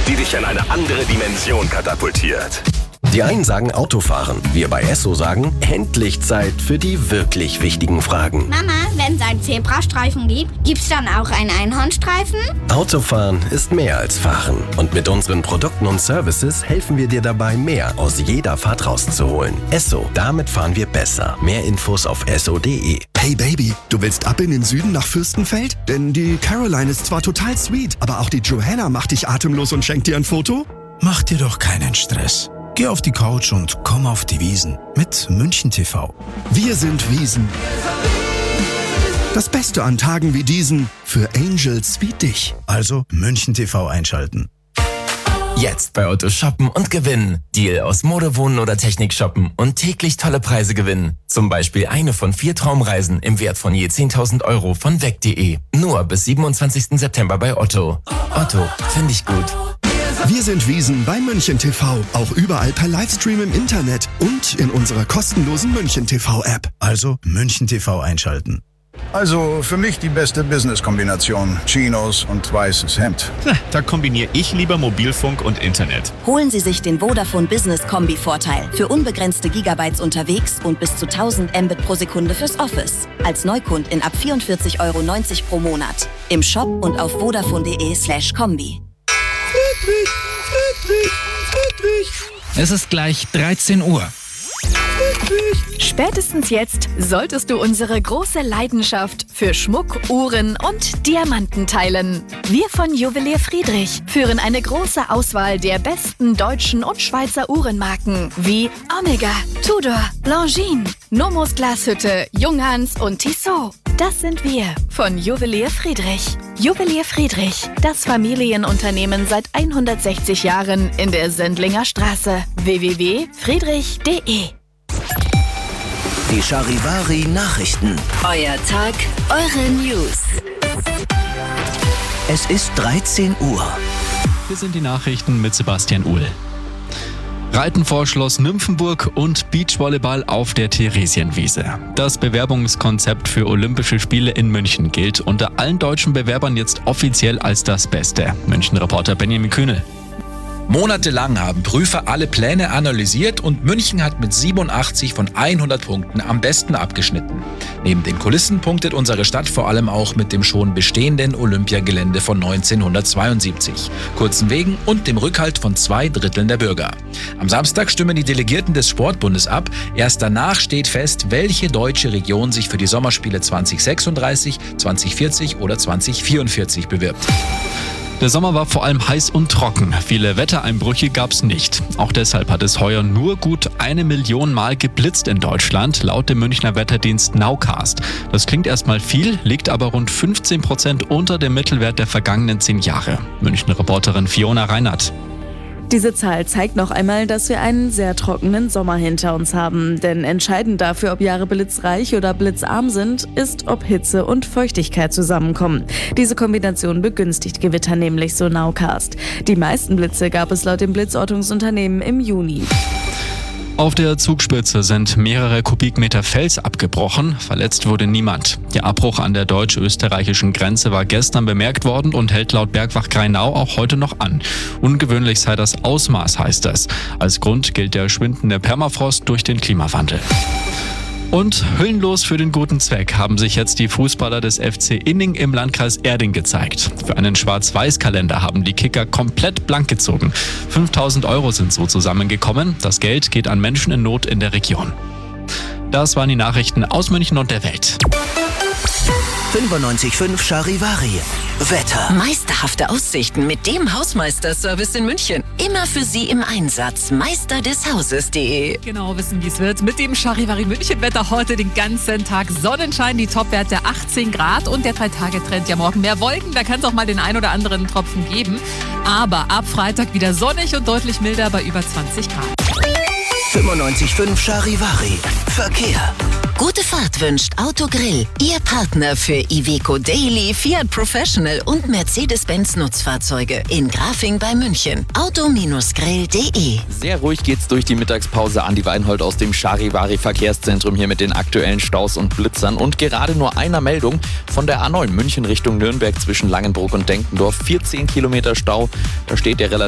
die dich in eine andere Dimension katapultiert. Die einen sagen Autofahren, wir bei Esso sagen, endlich Zeit für die wirklich wichtigen Fragen. Mama, wenn es einen Zebrastreifen gibt, gibt's dann auch einen Einhornstreifen? Autofahren ist mehr als Fahren. Und mit unseren Produkten und Services helfen wir dir dabei, mehr aus jeder Fahrt rauszuholen. Esso, damit fahren wir besser. Mehr Infos auf esso.de. Hey Baby, du willst ab in den Süden nach Fürstenfeld? Denn die Caroline ist zwar total sweet, aber auch die Johanna macht dich atemlos und schenkt dir ein Foto? Mach dir doch keinen Stress. Geh auf die Couch und komm auf die Wiesn mit München TV. Wir sind Wiesn. Das Beste an Tagen wie diesen für Angels wie dich. Also München TV einschalten. Jetzt bei Otto shoppen und gewinnen. Deal aus Mode, Wohnen oder Technik shoppen und täglich tolle Preise gewinnen. Zum Beispiel eine von 4 Traumreisen im Wert von je 10.000 Euro von weg.de. Nur bis 27. September bei Otto. Otto, finde ich gut. Wir sind Wiesn bei München TV. Auch überall per Livestream im Internet und in unserer kostenlosen München TV App. Also München TV einschalten. Also für mich die beste Business-Kombination. Chinos und weißes Hemd. Da kombiniere ich lieber Mobilfunk und Internet. Holen Sie sich den Vodafone Business Kombi-Vorteil. Für unbegrenzte Gigabytes unterwegs und bis zu 1000 Mbit pro Sekunde fürs Office. Als Neukundin ab 44,90 € pro Monat. Im Shop und auf vodafone.de/kombi. Es ist gleich 13 Uhr. Spätestens jetzt solltest du unsere große Leidenschaft für Schmuck, Uhren und Diamanten teilen. Wir von Juwelier Friedrich führen eine große Auswahl der besten deutschen und Schweizer Uhrenmarken wie Omega, Tudor, Longines, Nomos Glashütte, Junghans und Tissot. Das sind wir von Juwelier Friedrich. Juwelier Friedrich, das Familienunternehmen seit 160 Jahren in der Sendlinger Straße. www.friedrich.de. Die Charivari Nachrichten. Euer Tag, eure News. Es ist 13 Uhr. Hier sind die Nachrichten mit Sebastian Uhl. Reiten vor Schloss Nymphenburg und Beachvolleyball auf der Theresienwiese. Das Bewerbungskonzept für Olympische Spiele in München gilt unter allen deutschen Bewerbern jetzt offiziell als das Beste. München-Reporter Benjamin Kühnel. Monatelang haben Prüfer alle Pläne analysiert und München hat mit 87 von 100 Punkten am besten abgeschnitten. Neben den Kulissen punktet unsere Stadt vor allem auch mit dem schon bestehenden Olympiagelände von 1972, kurzen Wegen und dem Rückhalt von 2/3 der Bürger. Am Samstag stimmen die Delegierten des Sportbundes ab. Erst danach steht fest, welche deutsche Region sich für die Sommerspiele 2036, 2040 oder 2044 bewirbt. Der Sommer war vor allem heiß und trocken. Viele Wettereinbrüche gab es nicht. Auch deshalb hat es heuer nur gut 1 Million Mal geblitzt in Deutschland, laut dem Münchner Wetterdienst Nowcast. Das klingt erstmal viel, liegt aber rund 15% unter dem Mittelwert der vergangenen 10 Jahre. München-Reporterin Fiona Reinhardt. Diese Zahl zeigt noch einmal, dass wir einen sehr trockenen Sommer hinter uns haben. Denn entscheidend dafür, ob Jahre blitzreich oder blitzarm sind, ist, ob Hitze und Feuchtigkeit zusammenkommen. Diese Kombination begünstigt Gewitter nämlich, so Nowcast. Die meisten Blitze gab es laut dem Blitzortungsunternehmen im Juni. Auf der Zugspitze sind mehrere Kubikmeter Fels abgebrochen. Verletzt wurde niemand. Der Abbruch an der deutsch-österreichischen Grenze war gestern bemerkt worden und hält laut Bergwacht Grainau auch heute noch an. Ungewöhnlich sei das Ausmaß, heißt es. Als Grund gilt der schwindende Permafrost durch den Klimawandel. Und hüllenlos für den guten Zweck haben sich jetzt die Fußballer des FC Inning im Landkreis Erding gezeigt. Für einen Schwarz-Weiß-Kalender haben die Kicker komplett blank gezogen. 5.000 € sind so zusammengekommen. Das Geld geht an Menschen in Not in der Region. Das waren die Nachrichten aus München und der Welt. 95.5 Charivari. Wetter. Meisterhafte Aussichten mit dem Hausmeisterservice in München. Immer für Sie im Einsatz. meisterdeshauses.de. Genau wissen, wie es wird. Mit dem Charivari München Wetter heute den ganzen Tag Sonnenschein, die Topwerte 18 Grad und der 3-Tage-Trend ja morgen mehr Wolken. Da kann es auch mal den ein oder anderen Tropfen geben. Aber ab Freitag wieder sonnig und deutlich milder bei über 20 Grad. 95.5 Charivari. Verkehr. Gute Fahrt wünscht Autogrill. Ihr Partner für Iveco Daily, Fiat Professional und Mercedes-Benz Nutzfahrzeuge in Grafing bei München. Auto-grill.de. Sehr ruhig geht's durch die Mittagspause. Andi Weinhold aus dem Charivari Verkehrszentrum hier mit den aktuellen Staus und Blitzern und gerade nur einer Meldung von der A9 München Richtung Nürnberg zwischen Langenbruck und Denkendorf. 14 Kilometer Stau. Da steht der relativ